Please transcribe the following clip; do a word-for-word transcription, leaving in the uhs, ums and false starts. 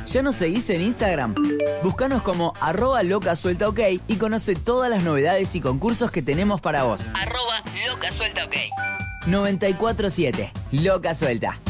¿Ya nos seguís en Instagram? Búscanos como arroba locasueltaok y conoce todas las novedades y concursos que tenemos para vos. Arroba locasueltaok. noventa y cuatro siete, Loca Suelta.